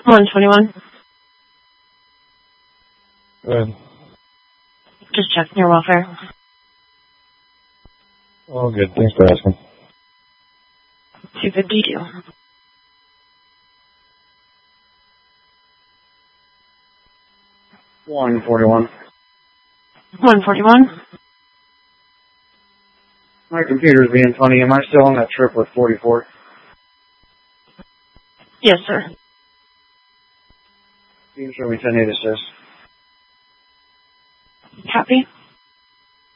121. Go ahead. Just checking your welfare. All good. Thanks for asking. 252. $141. 141. My computer's being funny. Am I still on that trip with 44? Yes, sir. You can show me 1086. Copy.